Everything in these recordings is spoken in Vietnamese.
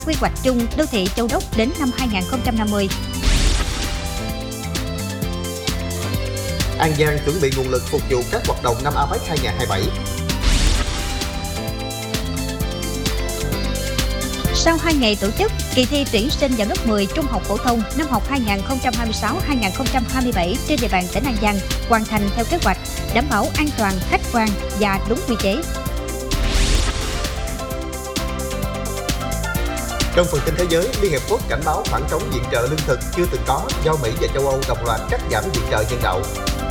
quy hoạch chung đô thị Châu Đốc đến năm 2050. An Giang chuẩn bị nguồn lực phục vụ các hoạt động năm APEC 2027. Sau 2 ngày tổ chức, kỳ thi tuyển sinh vào lớp 10 trung học phổ thông năm học 2026-2027 trên địa bàn tỉnh An Giang hoàn thành theo kế hoạch, đảm bảo an toàn, khách quan và đúng quy chế. Trong phần tin thế giới, Liên Hiệp Quốc cảnh báo khoảng trống viện trợ lương thực chưa từng có do Mỹ và châu Âu đồng loạt cắt giảm viện trợ nhân đạo.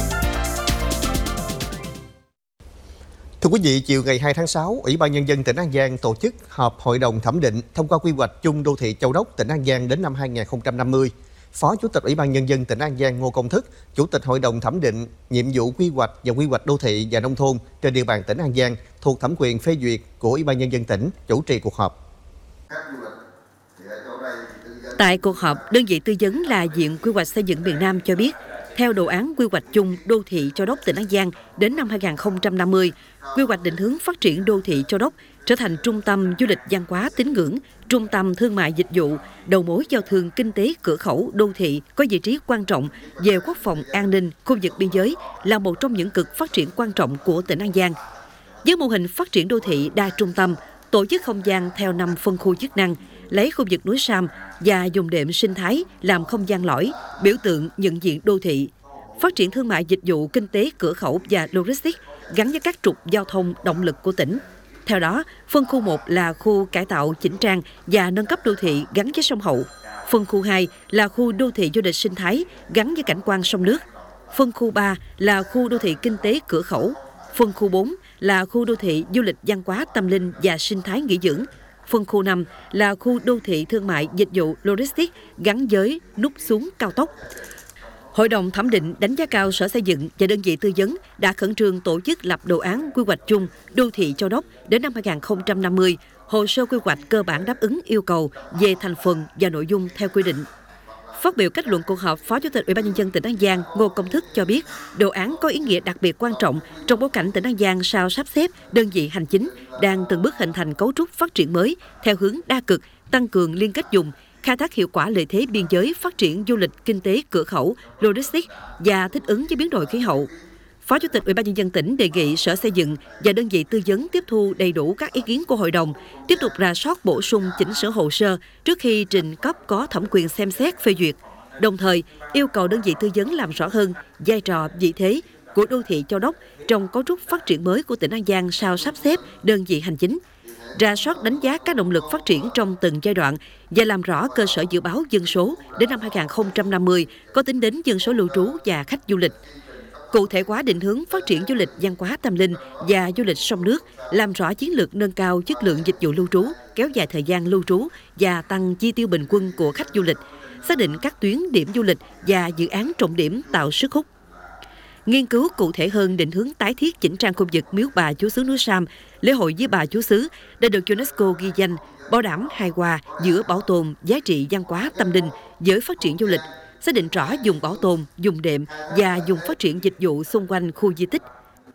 Thưa quý vị, chiều ngày 2 tháng 6, Ủy ban Nhân dân tỉnh An Giang tổ chức họp hội đồng thẩm định thông qua quy hoạch chung đô thị Châu Đốc tỉnh An Giang đến năm 2050. Phó Chủ tịch Ủy ban Nhân dân tỉnh An Giang Ngô Công Thức, Chủ tịch Hội đồng thẩm định nhiệm vụ quy hoạch và quy hoạch đô thị và nông thôn trên địa bàn tỉnh An Giang thuộc thẩm quyền phê duyệt của Ủy ban Nhân dân tỉnh chủ trì cuộc họp. Tại cuộc họp, đơn vị tư vấn là Viện Quy hoạch Xây dựng miền Nam cho biết, theo đồ án quy hoạch chung đô thị Châu Đốc tỉnh An Giang đến năm 2050, quy hoạch định hướng phát triển đô thị Châu Đốc trở thành trung tâm du lịch văn hóa tín ngưỡng, trung tâm thương mại dịch vụ, đầu mối giao thương kinh tế cửa khẩu đô thị có vị trí quan trọng về quốc phòng an ninh, khu vực biên giới là một trong những cực phát triển quan trọng của tỉnh An Giang. Với mô hình phát triển đô thị đa trung tâm, tổ chức không gian theo 5 phân khu chức năng, lấy khu vực núi Sam và vùng đệm sinh thái làm không gian lõi, biểu tượng nhận diện đô thị. Phát triển thương mại dịch vụ kinh tế cửa khẩu và logistics gắn với các trục giao thông động lực của tỉnh. Theo đó, phân khu 1 là khu cải tạo chỉnh trang và nâng cấp đô thị gắn với sông Hậu. Phân khu 2 là khu đô thị du lịch sinh thái gắn với cảnh quan sông nước. Phân khu 3 là khu đô thị kinh tế cửa khẩu. Phân khu 4 là khu đô thị du lịch văn hóa tâm linh và sinh thái nghỉ dưỡng. Phân khu 5 là khu đô thị thương mại dịch vụ logistics gắn với nút xuống cao tốc. Hội đồng thẩm định đánh giá cao Sở Xây dựng và đơn vị tư vấn đã khẩn trương tổ chức lập đồ án quy hoạch chung đô thị Châu Đốc đến năm 2050, hồ sơ quy hoạch cơ bản đáp ứng yêu cầu về thành phần và nội dung theo quy định. Phát biểu kết luận cuộc họp, Phó Chủ tịch Ủy ban Nhân dân tỉnh An Giang Ngô Công Thức cho biết, đồ án có ý nghĩa đặc biệt quan trọng trong bối cảnh tỉnh An Giang sau sắp xếp đơn vị hành chính đang từng bước hình thành cấu trúc phát triển mới theo hướng đa cực, tăng cường liên kết vùng, khai thác hiệu quả lợi thế biên giới, phát triển du lịch, kinh tế cửa khẩu, logistics và thích ứng với biến đổi khí hậu. Phó Chủ tịch Ủy ban Nhân dân tỉnh đề nghị Sở Xây dựng và đơn vị tư vấn tiếp thu đầy đủ các ý kiến của hội đồng, tiếp tục rà soát bổ sung chỉnh sửa hồ sơ trước khi trình cấp có thẩm quyền xem xét phê duyệt. Đồng thời, yêu cầu đơn vị tư vấn làm rõ hơn vai trò, vị thế của đô thị Châu Đốc trong cấu trúc phát triển mới của tỉnh An Giang sau sắp xếp đơn vị hành chính, rà soát đánh giá các động lực phát triển trong từng giai đoạn và làm rõ cơ sở dự báo dân số đến năm 2050 có tính đến dân số lưu trú và khách du lịch. Cụ thể hóa định hướng phát triển du lịch văn hóa tâm linh và du lịch sông nước, làm rõ chiến lược nâng cao chất lượng dịch vụ lưu trú, kéo dài thời gian lưu trú và tăng chi tiêu bình quân của khách du lịch, xác định các tuyến điểm du lịch và dự án trọng điểm tạo sức hút. Nghiên cứu cụ thể hơn định hướng tái thiết chỉnh trang khu vực miếu bà Chúa xứ núi Sam, lễ hội với bà Chúa xứ đã được UNESCO ghi danh, bảo đảm hài hòa giữa bảo tồn giá trị văn hóa tâm linh với phát triển du lịch, xác định rõ vùng bảo tồn, vùng đệm và vùng phát triển dịch vụ xung quanh khu di tích.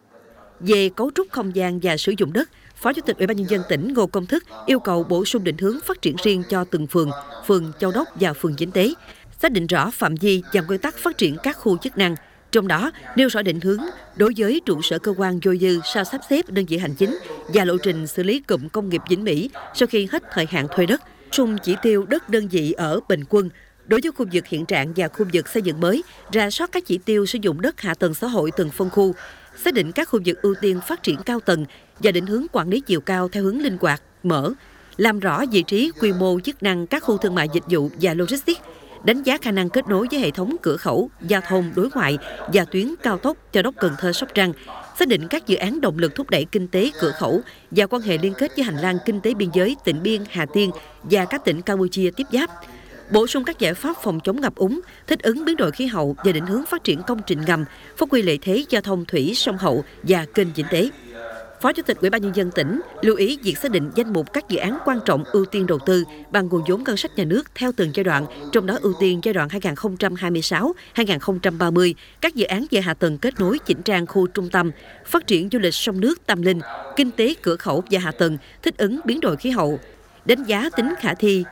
Về cấu trúc không gian và sử dụng đất, Phó Chủ tịch Ủy ban Nhân dân tỉnh Ngô Công Thức yêu cầu bổ sung định hướng phát triển riêng cho từng phường, phường Châu Đốc và phường Vĩnh Tế, xác định rõ phạm vi và nguyên tắc phát triển các khu chức năng. Trong đó, nêu rõ định hướng đối với trụ sở cơ quan dôi dư sau sắp xếp đơn vị hành chính và lộ trình xử lý cụm công nghiệp Vĩnh Mỹ sau khi hết thời hạn thuê đất, sung chỉ tiêu đất đơn vị ở bình quân. Đối với khu vực hiện trạng và khu vực xây dựng mới, rà soát các chỉ tiêu sử dụng đất hạ tầng xã hội từng phân khu, xác định các khu vực ưu tiên phát triển cao tầng và định hướng quản lý chiều cao theo hướng linh hoạt, mở, làm rõ vị trí, quy mô, chức năng các khu thương mại dịch vụ và logistics, đánh giá khả năng kết nối với hệ thống cửa khẩu, giao thông đối ngoại và tuyến cao tốc Châu Đốc Cần Thơ Sóc Trăng, xác định các dự án động lực thúc đẩy kinh tế cửa khẩu và quan hệ liên kết với hành lang kinh tế biên giới Tịnh Biên, Hà Tiên và các tỉnh Campuchia tiếp giáp. Bổ sung các giải pháp phòng chống ngập úng, thích ứng biến đổi khí hậu và định hướng phát triển công trình ngầm, phát huy lợi thế giao thông thủy, sông Hậu và kênh Vĩnh Tế. Phó Chủ tịch Ủy ban Nhân dân tỉnh lưu ý việc xác định danh mục các dự án quan trọng ưu tiên đầu tư bằng nguồn vốn ngân sách nhà nước theo từng giai đoạn, trong đó ưu tiên giai đoạn 2026-2030, các dự án về hạ tầng kết nối chỉnh trang khu trung tâm, phát triển du lịch sông nước tâm linh, kinh tế cửa khẩu và hạ tầng, thích ứng biến đổi khí hậu. Đánh giá tính khả thi